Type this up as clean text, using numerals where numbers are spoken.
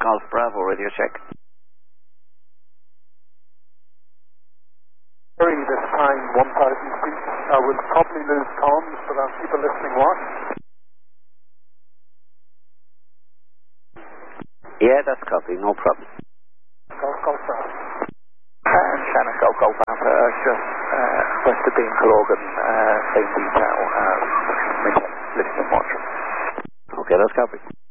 Golf Bravo, radio check. Sorry, this time 1,000 feet. I would probably lose comms, but I'll keep a listening watch. Yeah, that's copy, no problem. Golf Bravo. And Shannon, Golf Alpha, just west of Dean Logan, same detail, listening watch. Okay, that's copy.